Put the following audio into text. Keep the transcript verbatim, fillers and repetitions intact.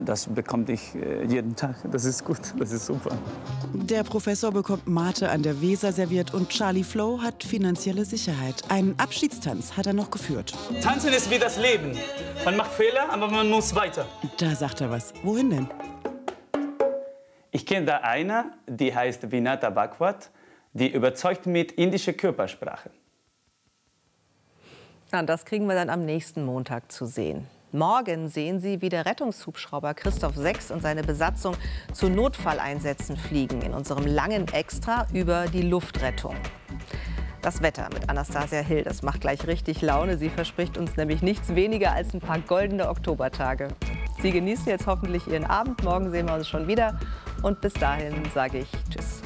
Das bekomme ich jeden Tag. Das ist gut, das ist super. Der Professor bekommt Mate an der Weser serviert und Charlie Flow hat finanzielle Sicherheit. Einen Abschiedstanz hat er noch geführt. Tanzen ist wie das Leben. Man macht Fehler, aber man muss weiter. Da sagt er was. Wohin denn? Ich kenne da eine, die heißt Vinata Bhagwat. Die überzeugt mit indischer Körpersprache. Na, das kriegen wir dann am nächsten Montag zu sehen. Morgen sehen Sie, wie der Rettungshubschrauber Christoph sechs und seine Besatzung zu Notfalleinsätzen fliegen in unserem langen Extra über die Luftrettung. Das Wetter mit Anastasia Hill, das macht gleich richtig Laune. Sie verspricht uns nämlich nichts weniger als ein paar goldene Oktobertage. Sie genießen jetzt hoffentlich Ihren Abend. Morgen sehen wir uns schon wieder. Und bis dahin sage ich Tschüss.